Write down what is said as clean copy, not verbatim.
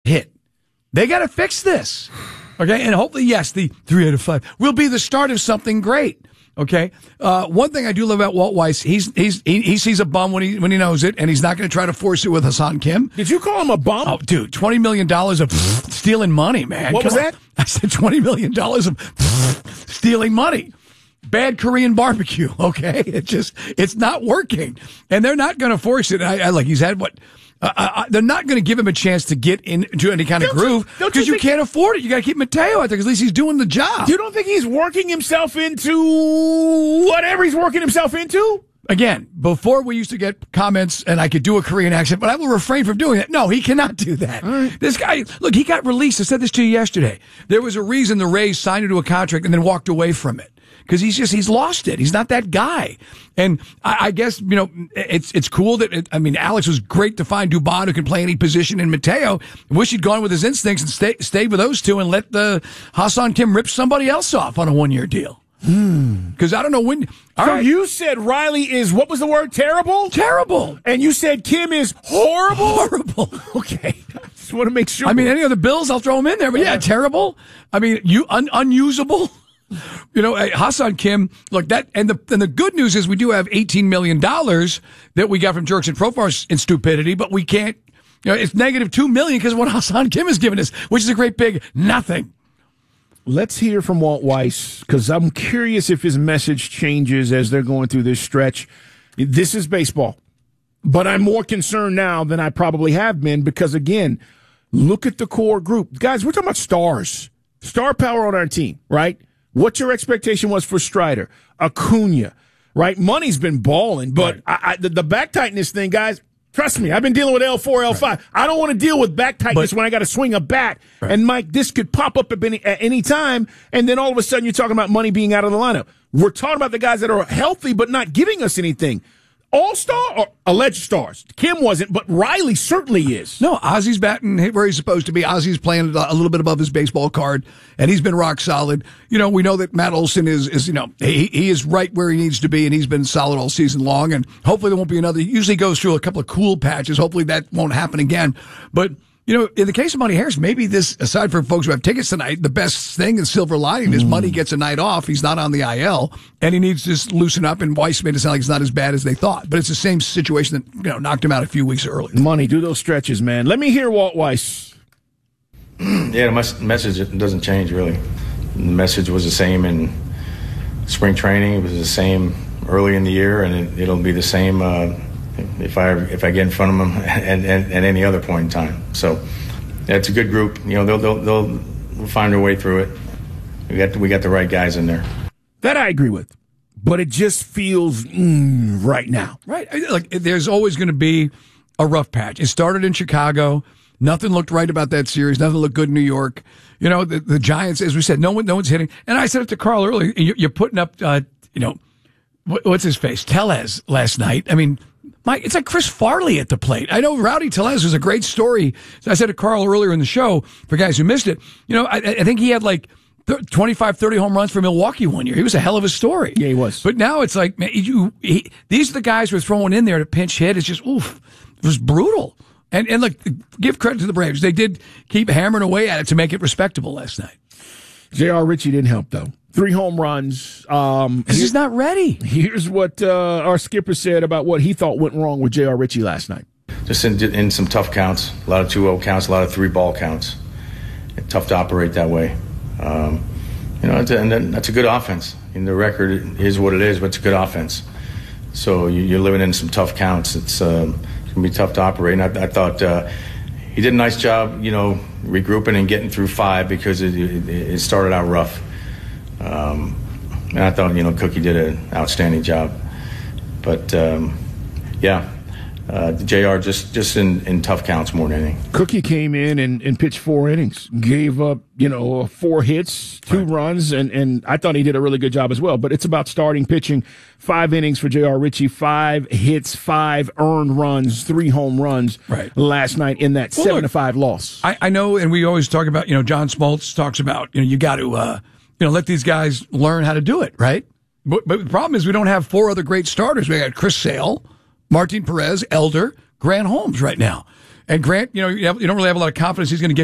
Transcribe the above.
hit. They got to fix this. Okay, and hopefully, yes, the 3 out of 5 will be the start of something great. Okay, one thing I do love about Walt Weiss, he sees a bum when he knows it, and he's not going to try to force it with Hassan Kim. Did you call him a bum? Oh, dude, $20 million of stealing money, man. What was that? I said $20 million of stealing money. Bad Korean barbecue. Okay, it's not working, and they're not going to force it. I like he's had what. They're not going to give him a chance to get into any kind of groove because you can't afford it. You got to keep Mateo out there because at least he's doing the job. You don't think he's working himself into whatever he's working himself into? Again, before we used to get comments and I could do a Korean accent, but I will refrain from doing it. No, he cannot do that. Right. This guy, look, he got released. I said this to you yesterday. There was a reason the Rays signed him to a contract and then walked away from it. Because he's lost it. He's not that guy. And I guess, it's cool that, Alex was great to find Dubon who can play any position in Mateo. I wish he'd gone with his instincts and stayed with those two and let the Hassan Kim rip somebody else off on a 1-year deal. Because I don't know when. You said Riley is, what was the word? Terrible? Terrible. And you said Kim is horrible? Horrible. Okay. I just want to make sure. Any other Bills, I'll throw him in there. But yeah, terrible. Unusable. Hassan Kim, look, that, and the good news is we do have $18 million that we got from Jerks and Profars in stupidity, but we can't, it's negative $2 million because of what Hassan Kim has given us, which is a great big nothing. Let's hear from Walt Weiss, because I'm curious if his message changes as they're going through this stretch. This is baseball, but I'm more concerned now than I probably have been because, again, look at the core group. Guys, we're talking about stars, star power on our team, right? What your expectation was for Strider, Acuna, right? Money's been balling, but right. The back tightness thing, guys, trust me, I've been dealing with L4, L5. Right. I don't want to deal with back tightness when I got to swing a bat. Right. And, Mike, this could pop up at any time, and then all of a sudden you're talking about money being out of the lineup. We're talking about the guys that are healthy but not giving us anything. All-star or alleged stars? Kim wasn't, but Riley certainly is. No, Ozzy's batting where he's supposed to be. Ozzy's playing a little bit above his baseball card, and he's been rock solid. We know that Matt Olson is he is right where he needs to be, and he's been solid all season long, and hopefully there won't be another. He usually goes through a couple of cool patches. Hopefully that won't happen again. But in the case of Monty Harris, maybe this, aside from folks who have tickets tonight, the best thing in silver lining is Monty gets a night off. He's not on the IL, and he needs to just loosen up, and Weiss made it sound like it's not as bad as they thought. But it's the same situation that knocked him out a few weeks earlier. Monty, do those stretches, man. Let me hear Walt Weiss. Yeah, the message doesn't change, really. The message was the same in spring training. It was the same early in the year, and it'll be the same if I get in front of them at any other point in time. So it's a good group. They'll find their way through it. We got the right guys in there. That I agree with, but it just feels right now. Right, like there's always going to be a rough patch. It started in Chicago. Nothing looked right about that series. Nothing looked good in New York. The Giants, as we said, no one's hitting. And I said it to Carl earlier. You're putting up, what's his face, Tellez last night. Mike, it's like Chris Farley at the plate. I know Rowdy Tellez was a great story. I said to Carl earlier in the show, for guys who missed it, I think he had like 25, 30 home runs for Milwaukee one year. He was a hell of a story. Yeah, he was. But now it's like, man, these are the guys we're throwing in there to pinch hit. It's just, it was brutal. And look, give credit to the Braves. They did keep hammering away at it to make it respectable last night. J.R. Ritchie didn't help, though. 3 home runs. He's not ready. Here's what our skipper said about what he thought went wrong with J.R. Ritchie last night. Just in some tough counts, a lot of 2-0 counts, a lot of 3-ball counts. It's tough to operate that way. And that's a good offense. The record is what it is, but it's a good offense. So you're living in some tough counts. It's going to be tough to operate. And I thought he did a nice job, regrouping and getting through 5 because it started out rough. And I thought, Cookie did an outstanding job. But, JR just in tough counts more than anything. Cookie came in and pitched 4 innings, gave up, 4 hits, 2 runs, and I thought he did a really good job as well. But it's about starting pitching. 5 innings for J.R. Ritchie, 5 hits, 5 earned runs, 3 home runs last night in that 7-5 loss. I know, and we always talk about, John Smoltz talks about, you got to, let these guys learn how to do it, right? But the problem is we don't have 4 other great starters. We got Chris Sale, Martin Perez, Elder, Grant Holmes right now. And Grant, you don't really have a lot of confidence he's going to get